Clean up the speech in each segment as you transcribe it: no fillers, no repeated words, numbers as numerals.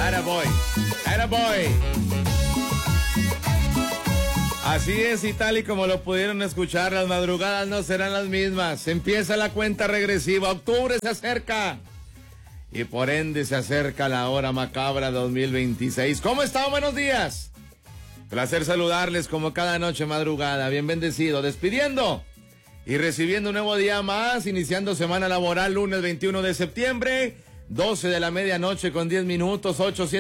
Attaboy. Attaboy. Así es, y tal y como lo pudieron escuchar, las madrugadas no serán las mismas. Empieza la cuenta regresiva, octubre se acerca. Y por ende se acerca la hora macabra 2026. ¿Cómo están? Buenos días. Placer saludarles como cada noche madrugada. Bien bendecido. Despidiendo y recibiendo un nuevo día más. Iniciando semana laboral lunes 21 de septiembre. 12 de la medianoche con 10 minutos.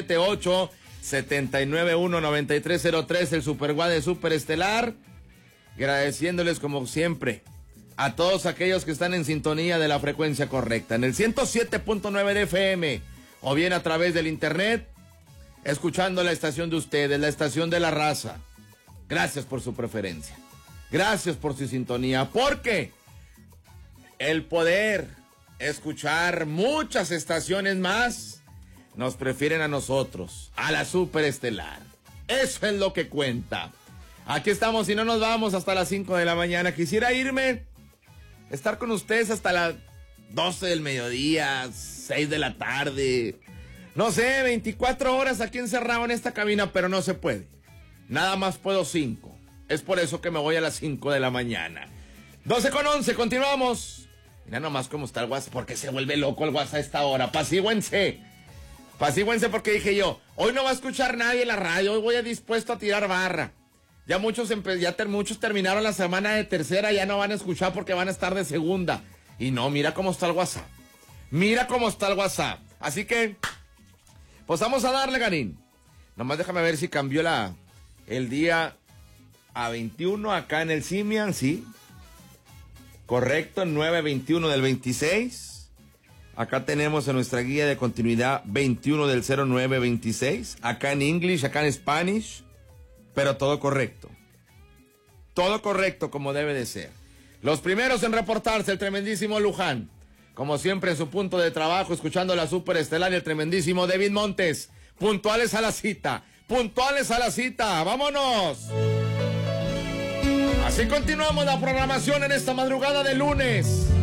878-791-9303. El Superguá de Superestelar. Agradeciéndoles como siempre a todos aquellos que están en sintonía de la frecuencia correcta, en el 107.9 de FM, o bien a través del internet, escuchando la estación de ustedes, la estación de la raza. Gracias por su preferencia, gracias por su sintonía, porque el poder escuchar muchas estaciones más, nos prefieren a nosotros, a la Superestelar. Eso es lo que cuenta. Aquí estamos y no nos vamos hasta las 5 de la mañana. Quisiera irme, estar con ustedes hasta las 12 del mediodía, 6 de la tarde. No sé, 24 horas aquí encerrado en esta cabina, pero no se puede. Nada más puedo 5. Es por eso que me voy a las 5 de la mañana. 12:11, continuamos. Mira nomás cómo está el WhatsApp, porque se vuelve loco el WhatsApp a esta hora. Pasíguense porque dije yo, hoy no va a escuchar nadie en la radio, hoy voy dispuesto a tirar barra. Ya muchos terminaron la semana de tercera, ya no van a escuchar porque van a estar de segunda. Y no, mira cómo está el WhatsApp. Mira cómo está el WhatsApp. Así que, pues vamos a darle, Garín. Nomás déjame ver si cambió el día a 21 acá en el Simian, sí. Correcto, 9/21 del 26. Acá tenemos en nuestra guía de continuidad 21 del 09/26. Acá en English, acá en Spanish. Pero todo correcto. Todo correcto como debe de ser. Los primeros en reportarse, el tremendísimo Luján. Como siempre en su punto de trabajo, escuchando la Superestelar y el tremendísimo David Montes. Puntuales a la cita. Puntuales a la cita. ¡Vámonos! Así continuamos la programación en esta madrugada de lunes.